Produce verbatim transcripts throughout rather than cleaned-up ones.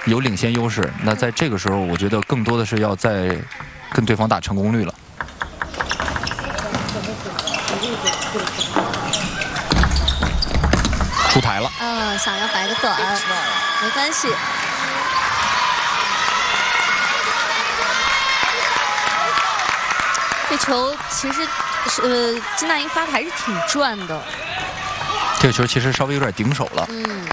有领先优势。那在这个时候，我觉得更多的是要在跟对方打成功率了。出台了。 嗯，想要摆个短，没关系。 这球其实是呃，金大英发的还是挺转的。 这个球其实稍微有点顶手了。 嗯。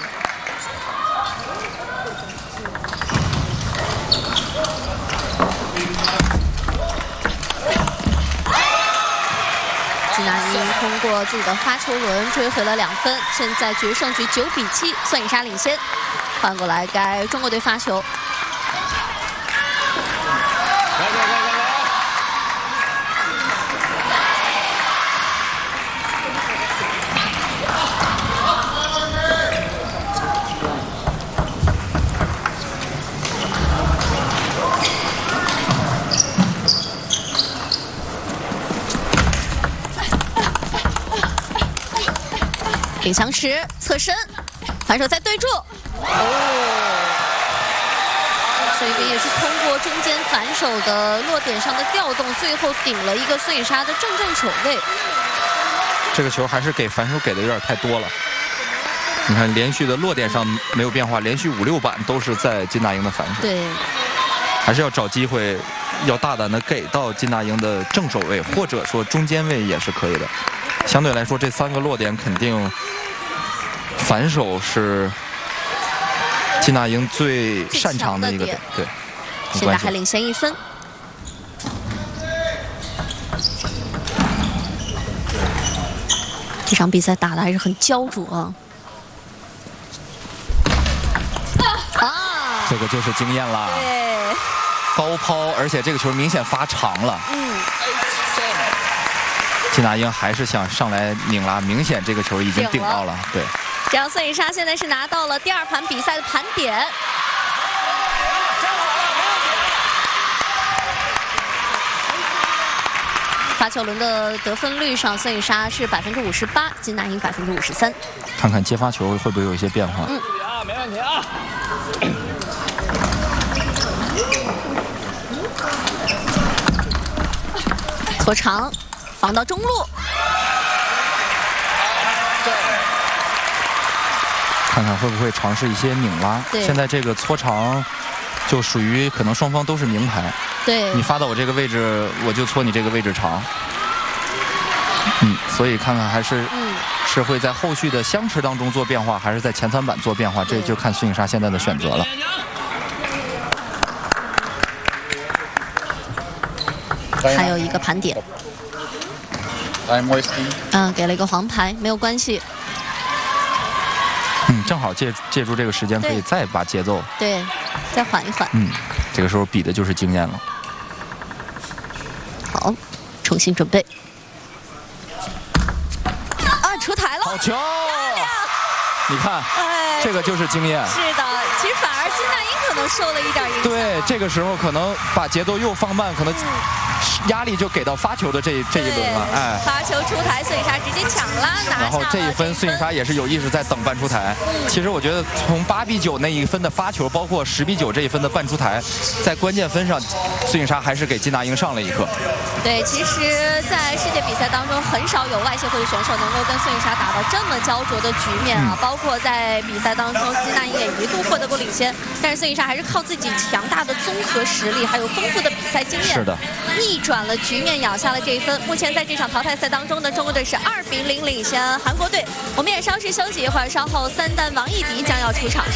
金大英通过自己的发球轮追回了两分，现在决胜局九比七，孙颖莎领先。换过来该中国队发球。 领强时侧身，反手再对住。哦，这个也是通过中间反手的落点上的调动，最后顶了一个孙颖莎的正正手位。 这个球还是给反手给的有点太多了。你看，连续的落点上没有变化，连续五六板都是在金大英的反手。 对， 还是要找机会，要大胆的给到金大英的正手位，或者说中间位也是可以的。 相对来说，这三个落点肯定反手是金大英最擅长的一个点。对， 现在还领先一分。这场比赛打的还是很焦灼啊！啊， 这个就是经验啦。 对， 高抛，而且这个球明显发长了。嗯。 金大英还是想上来拧拉，明显这个球已经顶到了。对， 这样孙颖莎现在是拿到了第二盘比赛的盘点。发球轮的得分率上，孙颖莎是百分之五十八，金大英百分之五十三。 看看接发球会不会有一些变化？ 嗯， 没问题啊。 拖长。 放到中路， 看看会不会尝试一些拧拉。现在这个搓长，就属于可能双方都是名牌。 对， 你发到我这个位置，我就搓你这个位置长。嗯，所以看看还是嗯是会在后续的相持当中做变化，还是在前三板做变化，这就看孙颖莎现在的选择了。 还有一个盘点。 嗯，给了一个黄牌，没有关系。 嗯，正好借借助这个时间，可以再把节奏对，再缓一缓。 嗯，这个时候比的就是经验了。 好，重新准备。啊，出台了！ 好球！你看， 哎， 这个就是经验。 是的，其实反而金大英可能受了一点影响。 对，这个时候可能把节奏又放慢，可能。 压力就给到发球的这这一轮了，哎， 发球出台，孙颖莎直接抢拉拿下。 然后这一分，孙颖莎也是有意识在等半出台。其实我觉得从八比九那一分的发球，包括十比九这一分的半出台，在关键分上，孙颖莎还是给金大英上了一课。 对，其实，在世界比赛当中，很少有外协会的选手能够跟孙颖莎打到这么焦灼的局面啊。嗯、包括在比赛当中，金大英也一度获得过领先，但是孙颖莎还是靠自己强大的综合实力，还有丰富的比赛经验， 是的， 逆转。 转了局面，咬下了这一分。目前在这场淘汰赛当中呢，中国队是二比零领先韩国队。我们也稍事休息一会儿，稍后三单王艺迪将要出场。